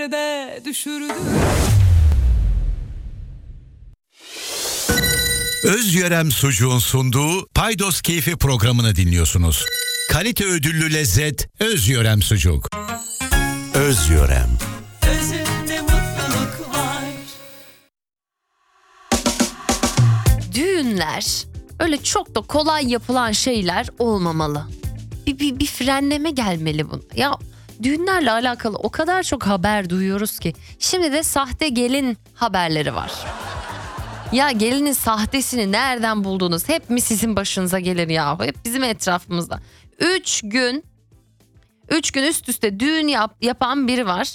düşürdü. Özyörem Sucuğun sunduğu Paydos Keyfi programını dinliyorsunuz. Kalite ödüllü lezzet Özyörem Sucuk. Özyörem. Özünde mutluluk var. Düğünler öyle çok da kolay yapılan şeyler olmamalı. Bir frenleme gelmeli buna. Ya düğünlerle alakalı o kadar çok haber duyuyoruz ki. Şimdi de sahte gelin haberleri var. Ya gelinin sahtesini nereden buldunuz? Hep mi sizin başınıza gelir yahu? Hep bizim etrafımızda. 3 gün üst üste düğün yapan biri var.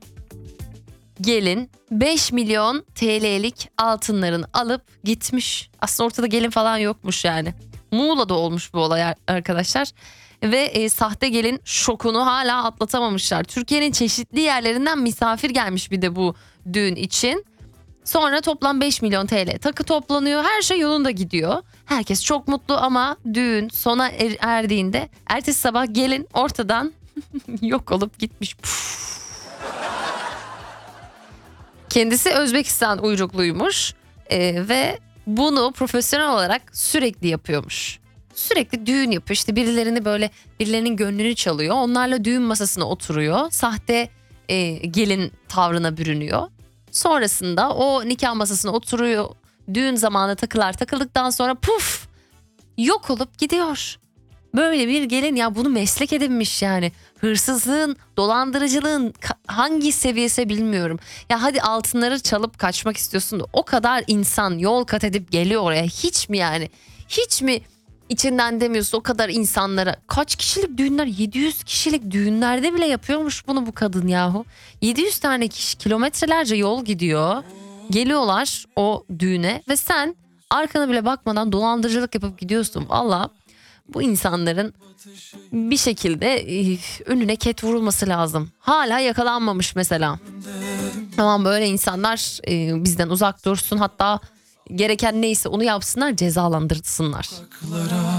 Gelin 5 milyon TL'lik altınlarını alıp gitmiş. Aslında ortada gelin falan yokmuş yani. Muğla'da olmuş bu olay arkadaşlar. Ve sahte gelin şokunu hala atlatamamışlar. Türkiye'nin çeşitli yerlerinden misafir gelmiş bir de bu düğün için. Sonra toplam 5 milyon TL takı toplanıyor. Her şey yolunda gidiyor. Herkes çok mutlu ama düğün sona erdiğinde ertesi sabah gelin ortadan yok olup gitmiş. Kendisi Özbekistan uyrukluymuş ve bunu profesyonel olarak sürekli yapıyormuş. Sürekli düğün yapıyor. İşte birilerinin gönlünü çalıyor. Onlarla düğün masasına oturuyor. Sahte gelin tavrına bürünüyor. Sonrasında o nikah masasına oturuyor. Düğün zamanı takılar takıldıktan sonra yok olup gidiyor. Böyle bir gelin ya bunu meslek edinmiş yani. Hırsızlığın, dolandırıcılığın hangi seviyesi bilmiyorum. Ya hadi altınları çalıp kaçmak istiyorsun da o kadar insan yol kat edip geliyor oraya. Hiç mi yani? Hiç mi içinden demiyorsun o kadar insanlara? Kaç kişilik düğünler? 700 kişilik düğünlerde bile yapıyormuş bunu bu kadın yahu. 700 tane kişi kilometrelerce yol gidiyor. Geliyorlar o düğüne ve sen arkana bile bakmadan dolandırıcılık yapıp gidiyorsun. Valla bu insanların bir şekilde önüne ket vurulması lazım. Hala yakalanmamış mesela. Tamam böyle insanlar bizden uzak dursun, hatta gereken neyse onu yapsınlar, cezalandırsınlar.